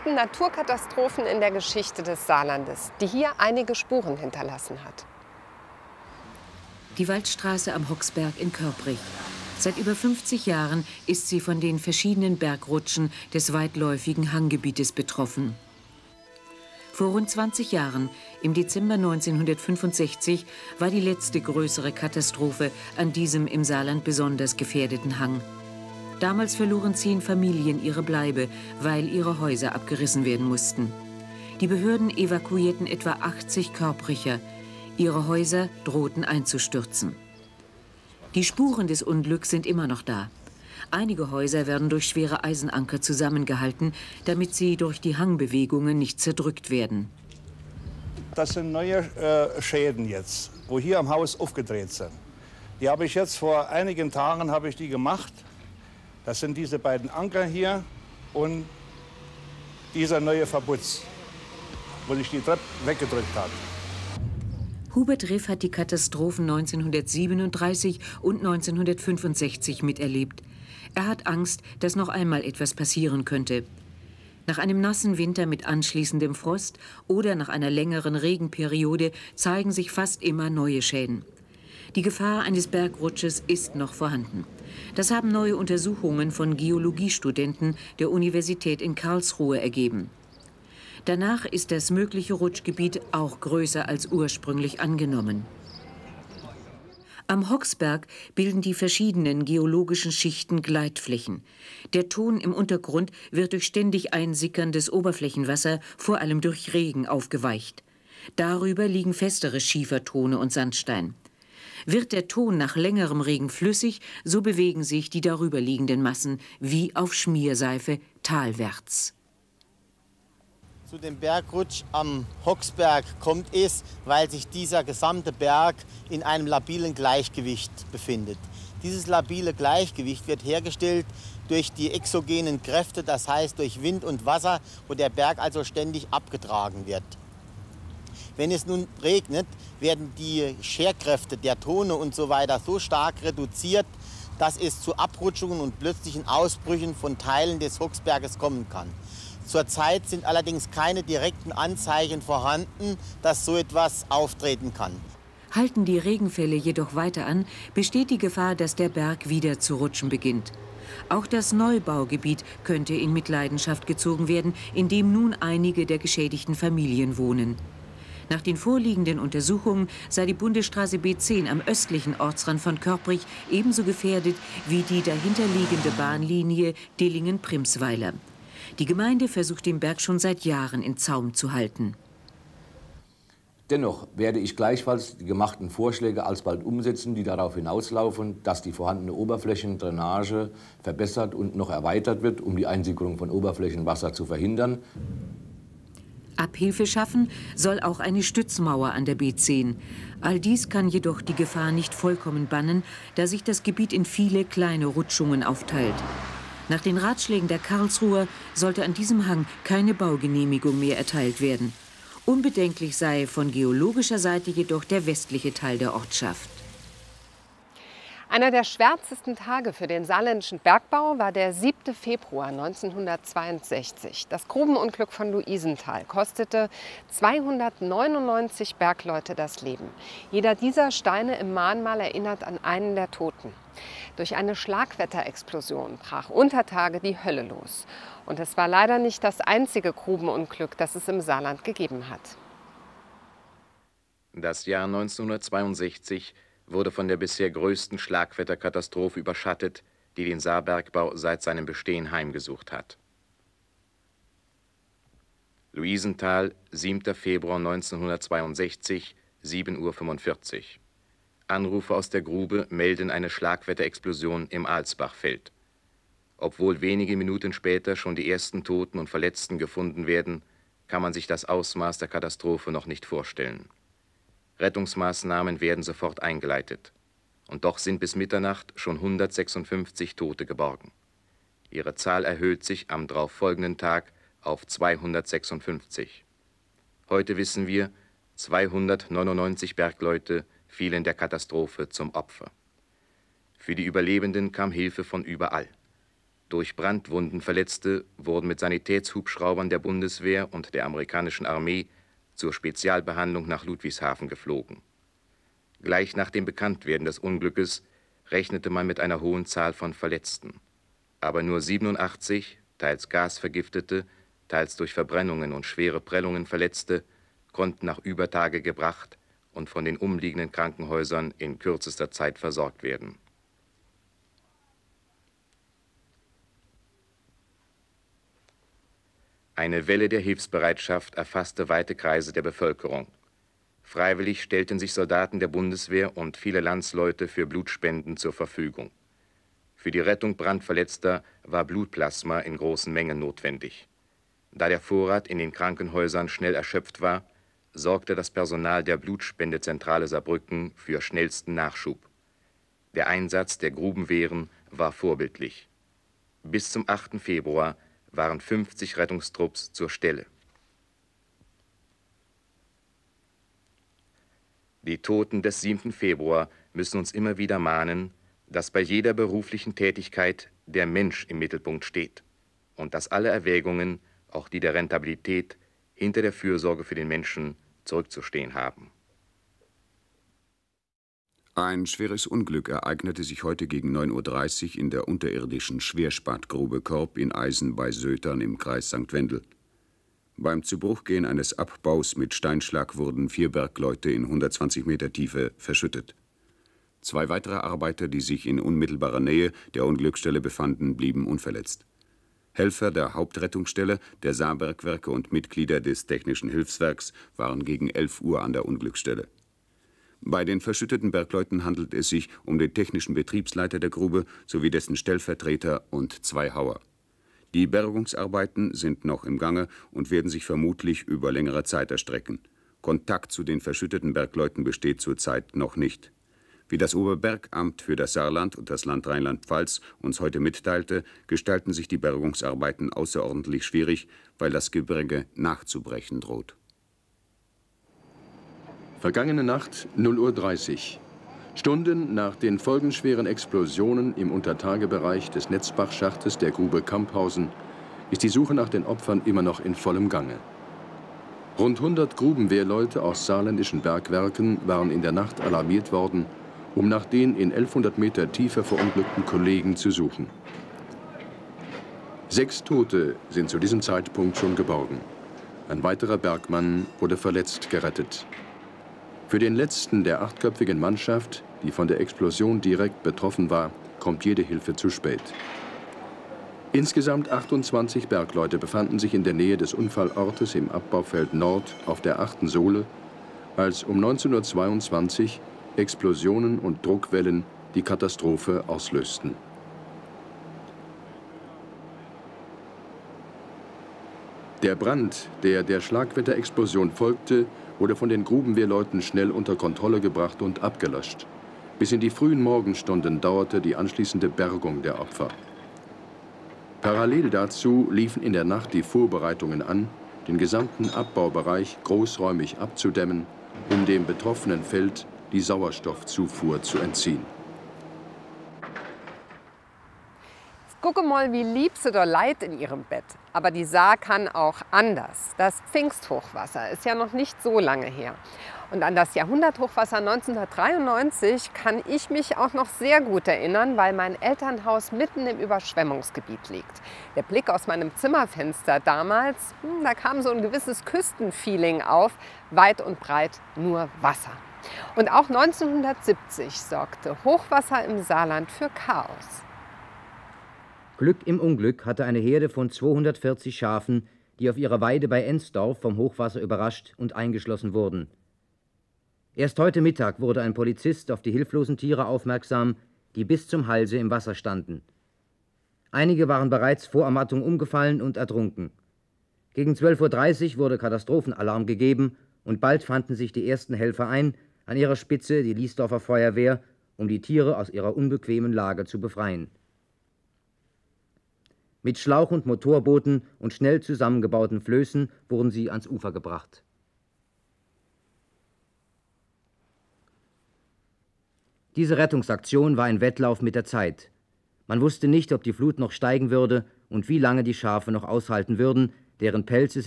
größten Naturkatastrophen in der Geschichte des Saarlandes, die hier einige Spuren hinterlassen hat. Die Waldstraße am Hocksberg in Körprich. Seit über 50 Jahren ist sie von den verschiedenen Bergrutschen des weitläufigen Hanggebietes betroffen. Vor rund 20 Jahren, im Dezember 1965, war die letzte größere Katastrophe an diesem im Saarland besonders gefährdeten Hang. Damals verloren 10 Familien ihre Bleibe, weil ihre Häuser abgerissen werden mussten. Die Behörden evakuierten etwa 80 Körpricher. Ihre Häuser drohten einzustürzen. Die Spuren des Unglücks sind immer noch da. Einige Häuser werden durch schwere Eisenanker zusammengehalten, damit sie durch die Hangbewegungen nicht zerdrückt werden. Das sind neue Schäden jetzt, wo hier am Haus aufgedreht sind. Die habe ich jetzt vor einigen Tagen gemacht. Das sind diese beiden Anker hier und dieser neue Verputz, wo sich die Treppe weggedrückt hat. Hubert Riff hat die Katastrophen 1937 und 1965 miterlebt. Er hat Angst, dass noch einmal etwas passieren könnte. Nach einem nassen Winter mit anschließendem Frost oder nach einer längeren Regenperiode zeigen sich fast immer neue Schäden. Die Gefahr eines Bergrutsches ist noch vorhanden. Das haben neue Untersuchungen von Geologiestudenten der Universität in Karlsruhe ergeben. Danach ist das mögliche Rutschgebiet auch größer als ursprünglich angenommen. Am Hocksberg bilden die verschiedenen geologischen Schichten Gleitflächen. Der Ton im Untergrund wird durch ständig einsickerndes Oberflächenwasser, vor allem durch Regen, aufgeweicht. Darüber liegen festere Schiefertone und Sandstein. Wird der Ton nach längerem Regen flüssig, so bewegen sich die darüberliegenden Massen wie auf Schmierseife talwärts. Zu dem Bergrutsch am Hocksberg kommt es, weil sich dieser gesamte Berg in einem labilen Gleichgewicht befindet. Dieses labile Gleichgewicht wird hergestellt durch die exogenen Kräfte, das heißt durch Wind und Wasser, wo der Berg also ständig abgetragen wird. Wenn es nun regnet, werden die Scherkräfte der Tone und so weiter so stark reduziert, dass es zu Abrutschungen und plötzlichen Ausbrüchen von Teilen des Hocksberges kommen kann. Zurzeit sind allerdings keine direkten Anzeichen vorhanden, dass so etwas auftreten kann. Halten die Regenfälle jedoch weiter an, besteht die Gefahr, dass der Berg wieder zu rutschen beginnt. Auch das Neubaugebiet könnte in Mitleidenschaft gezogen werden, in dem nun einige der geschädigten Familien wohnen. Nach den vorliegenden Untersuchungen sei die Bundesstraße B10 am östlichen Ortsrand von Körprich ebenso gefährdet wie die dahinterliegende Bahnlinie Dillingen-Primsweiler. Die Gemeinde versucht den Berg schon seit Jahren in Zaum zu halten. Dennoch werde ich gleichfalls die gemachten Vorschläge alsbald umsetzen, die darauf hinauslaufen, dass die vorhandene Oberflächendrainage verbessert und noch erweitert wird, um die Einsickerung von Oberflächenwasser zu verhindern. Abhilfe schaffen soll auch eine Stützmauer an der B10. All dies kann jedoch die Gefahr nicht vollkommen bannen, da sich das Gebiet in viele kleine Rutschungen aufteilt. Nach den Ratschlägen der Karlsruher sollte an diesem Hang keine Baugenehmigung mehr erteilt werden. Unbedenklich sei von geologischer Seite jedoch der westliche Teil der Ortschaft. Einer der schwärzesten Tage für den saarländischen Bergbau war der 7. Februar 1962. Das Grubenunglück von Luisenthal kostete 299 Bergleute das Leben. Jeder dieser Steine im Mahnmal erinnert an einen der Toten. Durch eine Schlagwetterexplosion brach unter Tage die Hölle los. Und es war leider nicht das einzige Grubenunglück, das es im Saarland gegeben hat. Das Jahr 1962 wurde von der bisher größten Schlagwetterkatastrophe überschattet, die den Saarbergbau seit seinem Bestehen heimgesucht hat. Luisenthal, 7. Februar 1962, 7:45 Uhr. Anrufe aus der Grube melden eine Schlagwetterexplosion im Alsbachfeld. Obwohl wenige Minuten später schon die ersten Toten und Verletzten gefunden werden, kann man sich das Ausmaß der Katastrophe noch nicht vorstellen. Rettungsmaßnahmen werden sofort eingeleitet. Und doch sind bis Mitternacht schon 156 Tote geborgen. Ihre Zahl erhöht sich am darauffolgenden Tag auf 256. Heute wissen wir, 299 Bergleute fielen der Katastrophe zum Opfer. Für die Überlebenden kam Hilfe von überall. Durch Brandwunden Verletzte wurden mit Sanitätshubschraubern der Bundeswehr und der amerikanischen Armee zur Spezialbehandlung nach Ludwigshafen geflogen. Gleich nach dem Bekanntwerden des Unglückes rechnete man mit einer hohen Zahl von Verletzten. Aber nur 87, teils gasvergiftete, teils durch Verbrennungen und schwere Prellungen Verletzte, konnten nach über Tage gebracht und von den umliegenden Krankenhäusern in kürzester Zeit versorgt werden. Eine Welle der Hilfsbereitschaft erfasste weite Kreise der Bevölkerung. Freiwillig stellten sich Soldaten der Bundeswehr und viele Landsleute für Blutspenden zur Verfügung. Für die Rettung Brandverletzter war Blutplasma in großen Mengen notwendig. Da der Vorrat in den Krankenhäusern schnell erschöpft war, sorgte das Personal der Blutspendezentrale Saarbrücken für schnellsten Nachschub. Der Einsatz der Grubenwehren war vorbildlich. Bis zum 8. Februar waren 50 Rettungstrupps zur Stelle. Die Toten des 7. Februar müssen uns immer wieder mahnen, dass bei jeder beruflichen Tätigkeit der Mensch im Mittelpunkt steht und dass alle Erwägungen, auch die der Rentabilität, hinter der Fürsorge für den Menschen zurückzustehen haben. Ein schweres Unglück ereignete sich heute gegen 9:30 Uhr in der unterirdischen Schwerspatgrube Korb in Eisen bei Sötern im Kreis St. Wendel. Beim Zubruchgehen eines Abbaus mit Steinschlag wurden 4 Bergleute in 120 Meter Tiefe verschüttet. 2 weitere Arbeiter, die sich in unmittelbarer Nähe der Unglücksstelle befanden, blieben unverletzt. Helfer der Hauptrettungsstelle, der Saarbergwerke und Mitglieder des Technischen Hilfswerks waren gegen 11 Uhr an der Unglücksstelle. Bei den verschütteten Bergleuten handelt es sich um den technischen Betriebsleiter der Grube sowie dessen Stellvertreter und 2 Hauer. Die Bergungsarbeiten sind noch im Gange und werden sich vermutlich über längere Zeit erstrecken. Kontakt zu den verschütteten Bergleuten besteht zurzeit noch nicht. Wie das Oberbergamt für das Saarland und das Land Rheinland-Pfalz uns heute mitteilte, gestalten sich die Bergungsarbeiten außerordentlich schwierig, weil das Gebirge nachzubrechen droht. Vergangene Nacht 0:30 Uhr. Stunden nach den folgenschweren Explosionen im Untertagebereich des Netzbachschachtes der Grube Kamphausen ist die Suche nach den Opfern immer noch in vollem Gange. Rund 100 Grubenwehrleute aus saarländischen Bergwerken waren in der Nacht alarmiert worden, um nach den in 1100 Meter Tiefe verunglückten Kollegen zu suchen. 6 Tote sind zu diesem Zeitpunkt schon geborgen. Ein weiterer Bergmann wurde verletzt gerettet. Für den letzten der 8-köpfigen Mannschaft, die von der Explosion direkt betroffen war, kommt jede Hilfe zu spät. Insgesamt 28 Bergleute befanden sich in der Nähe des Unfallortes im Abbaufeld Nord auf der 8. Sohle, als um 19:22 Uhr Explosionen und Druckwellen die Katastrophe auslösten. Der Brand, der der Schlagwetterexplosion folgte, wurde von den Grubenwehrleuten schnell unter Kontrolle gebracht und abgelöscht. Bis in die frühen Morgenstunden dauerte die anschließende Bergung der Opfer. Parallel dazu liefen in der Nacht die Vorbereitungen an, den gesamten Abbaubereich großräumig abzudämmen, um dem betroffenen Feld die Sauerstoffzufuhr zu entziehen. Gucke mal, wie lieb sie da leid in ihrem Bett. Aber die Saar kann auch anders. Das Pfingsthochwasser ist ja noch nicht so lange her. Und an das Jahrhunderthochwasser 1993 kann ich mich auch noch sehr gut erinnern, weil mein Elternhaus mitten im Überschwemmungsgebiet liegt. Der Blick aus meinem Zimmerfenster damals, da kam so ein gewisses Küstenfeeling auf, weit und breit nur Wasser. Und auch 1970 sorgte Hochwasser im Saarland für Chaos. Glück im Unglück hatte eine Herde von 240 Schafen, die auf ihrer Weide bei Ensdorf vom Hochwasser überrascht und eingeschlossen wurden. Erst heute Mittag wurde ein Polizist auf die hilflosen Tiere aufmerksam, die bis zum Halse im Wasser standen. Einige waren bereits vor Ermattung umgefallen und ertrunken. Gegen 12:30 Uhr wurde Katastrophenalarm gegeben und bald fanden sich die ersten Helfer ein, an ihrer Spitze die Liesdorfer Feuerwehr, um die Tiere aus ihrer unbequemen Lage zu befreien. Mit Schlauch- und Motorbooten und schnell zusammengebauten Flößen wurden sie ans Ufer gebracht. Diese Rettungsaktion war ein Wettlauf mit der Zeit. Man wusste nicht, ob die Flut noch steigen würde und wie lange die Schafe noch aushalten würden, deren Pelze